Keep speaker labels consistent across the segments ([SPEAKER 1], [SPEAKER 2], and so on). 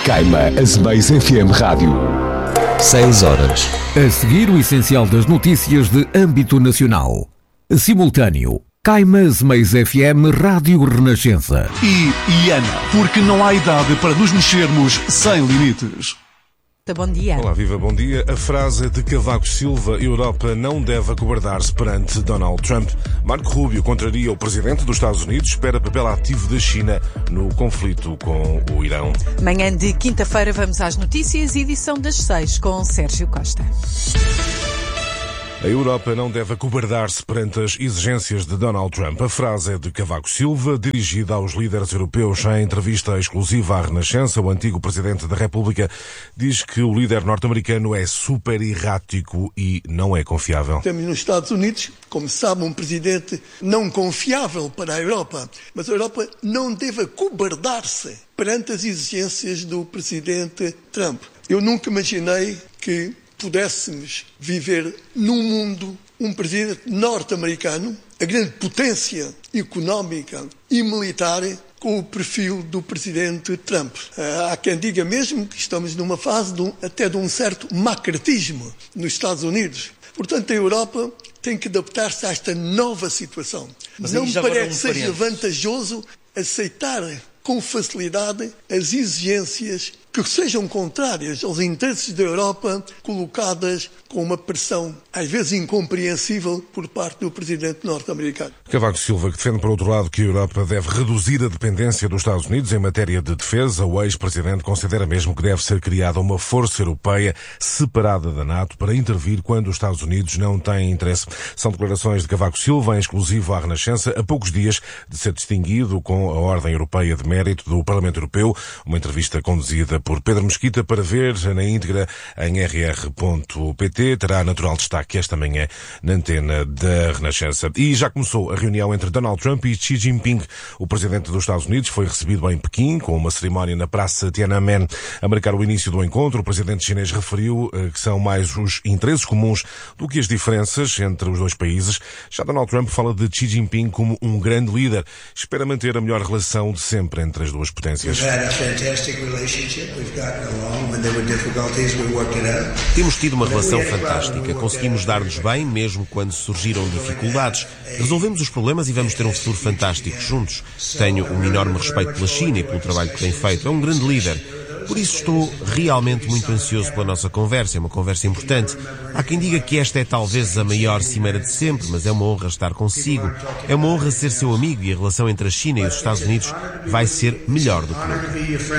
[SPEAKER 1] Caima Azemais FM Rádio.
[SPEAKER 2] 6 horas.
[SPEAKER 3] A seguir o essencial das notícias de âmbito nacional. Simultâneo. Caima Azemais FM Rádio Renascença.
[SPEAKER 4] E Ana, porque não há idade para nos mexermos sem limites.
[SPEAKER 5] Bom dia.
[SPEAKER 6] Olá, viva, bom dia. A frase de Cavaco Silva, Europa não deve acobardar-se perante Donald Trump. Marco Rubio contraria o presidente dos Estados Unidos, espera papel ativo da China no conflito com o Irão.
[SPEAKER 5] Manhã de quinta-feira vamos às notícias, edição das 6 com Sérgio Costa.
[SPEAKER 6] A Europa não deve acobardar-se perante as exigências de Donald Trump. A frase é de Cavaco Silva, dirigida aos líderes europeus. Em entrevista exclusiva à Renascença, o antigo presidente da República diz que o líder norte-americano é super errático e não é confiável.
[SPEAKER 7] Temos nos Estados Unidos, como sabe, um presidente não confiável para a Europa. Mas a Europa não deve acobardar-se perante as exigências do presidente Trump. Eu nunca imaginei que pudéssemos viver num mundo, um presidente norte-americano, a grande potência económica e militar, com o perfil do presidente Trump. Há quem diga mesmo que estamos numa fase até de um certo macratismo nos Estados Unidos. Portanto, a Europa tem que adaptar-se a esta nova situação. Não me parece que seja vantajoso aceitar com facilidade as exigências que sejam contrárias aos interesses da Europa, colocadas com uma pressão, às vezes incompreensível, por parte do presidente norte-americano.
[SPEAKER 6] Cavaco Silva, que defende, por outro lado, que a Europa deve reduzir a dependência dos Estados Unidos em matéria de defesa. O ex-presidente considera mesmo que deve ser criada uma força europeia separada da NATO para intervir quando os Estados Unidos não têm interesse. São declarações de Cavaco Silva, em exclusivo à Renascença, a poucos dias de ser distinguido com a Ordem Europeia de Mérito do Parlamento Europeu. Uma entrevista conduzida por Pedro Mesquita, para ver na íntegra em rr.pt. Terá natural destaque esta manhã na antena da Renascença. E já começou a reunião entre Donald Trump e Xi Jinping. O presidente dos Estados Unidos foi recebido em Pequim, com uma cerimónia na Praça Tiananmen. A marcar o início do encontro, o presidente chinês referiu que são mais os interesses comuns do que as diferenças entre os dois países. Já Donald Trump fala de Xi Jinping como um grande líder. Espera manter a melhor relação de sempre entre as duas potências.
[SPEAKER 2] Temos tido uma relação fantástica. Conseguimos dar-nos bem mesmo quando surgiram dificuldades. Resolvemos os problemas e vamos ter um futuro fantástico juntos. Tenho um enorme respeito pela China e pelo trabalho que tem feito. É um grande líder. Por isso estou realmente muito ansioso pela nossa conversa. É uma conversa importante. Há quem diga que esta é talvez a maior cimeira de sempre, mas é uma honra estar consigo. É uma honra ser seu amigo e a relação entre a China e os Estados Unidos vai ser melhor do que nunca.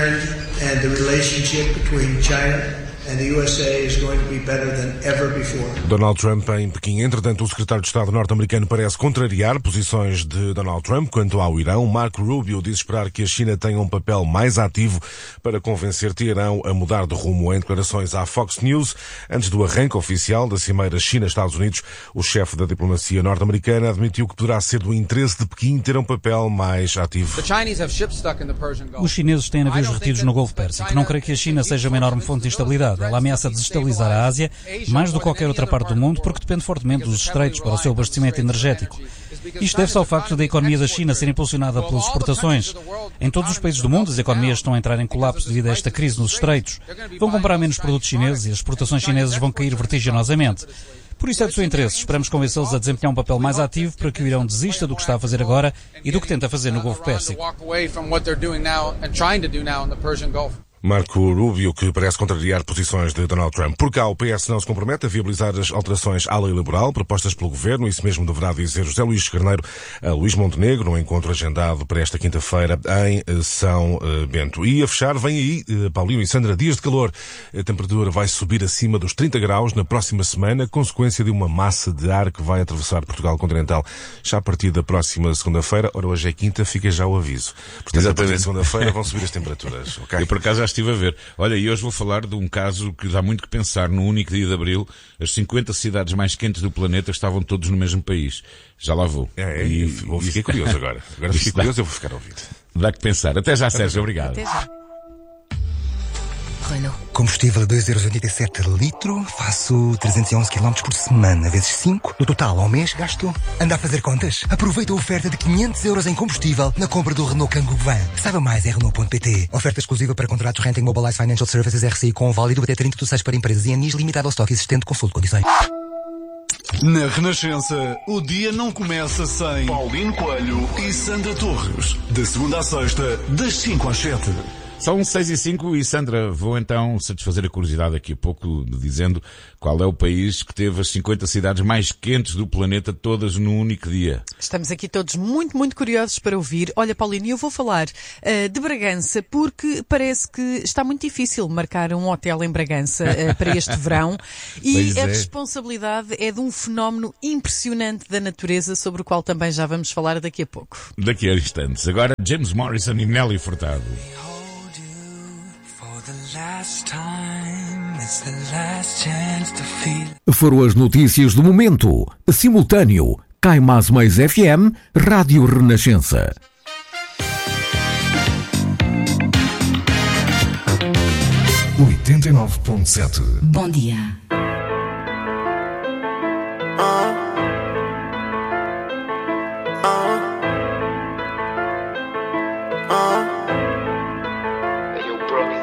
[SPEAKER 6] Donald Trump em Pequim. Entretanto, o secretário de Estado norte-americano parece contrariar posições de Donald Trump quanto ao Irão. Marco Rubio diz esperar que a China tenha um papel mais ativo para convencer Teherão a mudar de rumo. Em declarações à Fox News, antes do arranque oficial da cimeira China-Estados Unidos, o chefe da diplomacia norte-americana admitiu que poderá ser do interesse de Pequim ter um papel mais ativo.
[SPEAKER 8] Os chineses têm navios retidos no Golfo Pérsico. Não creio que a China seja uma enorme fonte de instabilidade. Ela ameaça desestabilizar a Ásia mais do que qualquer outra parte do mundo porque depende fortemente dos estreitos para o seu abastecimento energético. Isto deve-se ao facto da economia da China ser impulsionada pelas exportações. Em todos os países do mundo, as economias estão a entrar em colapso devido a esta crise nos estreitos. Vão comprar menos produtos chineses e as exportações chinesas vão cair vertiginosamente. Por isso é do seu interesse. Esperamos convencê-los a desempenhar um papel mais ativo para que o Irão desista do que está a fazer agora e do que tenta fazer no Golfo Pérsico.
[SPEAKER 6] Marco Rubio, que parece contrariar posições de Donald Trump. Por cá, o PS não se compromete a viabilizar as alterações à lei laboral propostas pelo Governo. Isso mesmo deverá dizer José Luís Carneiro a Luís Montenegro, num encontro agendado para esta quinta-feira em São Bento. E a fechar, vem aí, Paulinho e Sandra, dias de calor. A temperatura vai subir acima dos 30 graus na próxima semana, consequência de uma massa de ar que vai atravessar Portugal continental já a partir da próxima segunda-feira. Ora, hoje é quinta, fica já o aviso. Portanto, a partir da segunda-feira vão subir as temperaturas. Okay?
[SPEAKER 9] Eu, por acaso, já estive a ver. Olha, e hoje vou falar de um caso que dá muito que pensar. No único dia de abril, as 50 cidades mais quentes do planeta estavam todos no mesmo país. Já lá vou.
[SPEAKER 6] Fiquei curioso agora. Agora fiquei curioso, eu vou ficar a ouvir.
[SPEAKER 9] Dá que pensar. Até já, Sérgio. Obrigado.
[SPEAKER 5] Até já.
[SPEAKER 10] Renault.
[SPEAKER 11] Combustível a 2,87€ litro, faço 311 km por semana, vezes 5. No total, ao mês, gasto... Anda a fazer contas? Aproveita a oferta de 500€ em combustível na compra do Renault Kangoo Van. Saiba mais em Renault.pt. Oferta exclusiva para contratos Renting Mobilize Financial Services RCI com válido até 30/6 para empresas e anis limitado ao estoque existente. Consulte condições.
[SPEAKER 4] Na Renascença, o dia não começa sem Paulino Coelho e Sandra Torres. De segunda à sexta, das 5 às 7.
[SPEAKER 9] São 6:05 e Sandra, vou então satisfazer a curiosidade daqui a pouco dizendo qual é o país que teve as 50 cidades mais quentes do planeta, todas num único dia.
[SPEAKER 5] Estamos aqui todos muito, muito curiosos para ouvir. Olha, Paulino, eu vou falar de Bragança porque parece que está muito difícil marcar um hotel em Bragança para este verão e a responsabilidade é de um fenómeno impressionante da natureza sobre o qual também já vamos falar daqui a pouco.
[SPEAKER 9] Daqui a instantes. Agora James Morrison e Nelly Furtado.
[SPEAKER 3] Foram as notícias do momento. Simultâneo. Cai Mais FM, Rádio Renascença.
[SPEAKER 1] 89.7.
[SPEAKER 10] Bom dia.